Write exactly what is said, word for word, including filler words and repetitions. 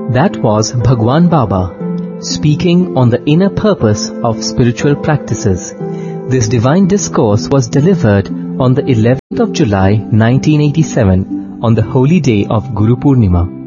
That was Bhagwan Baba, speaking on the inner purpose of spiritual practices. This divine discourse was delivered on the eleventh of July nineteen eighty-seven, on the holy day of Guru Purnima.